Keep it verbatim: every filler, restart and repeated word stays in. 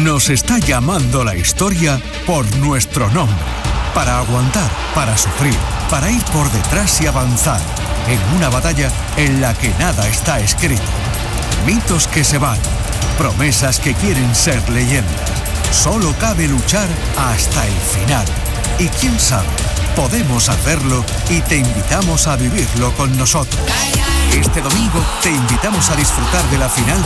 Nos está llamando la historia por nuestro nombre. Para aguantar, para sufrir, para ir por detrás y avanzar. En una batalla en la que nada está escrito. Mitos que se van. Promesas que quieren ser leyendas. Solo cabe luchar hasta el final. Y quién sabe, podemos hacerlo y te invitamos a vivirlo con nosotros. Este domingo te invitamos a disfrutar de la final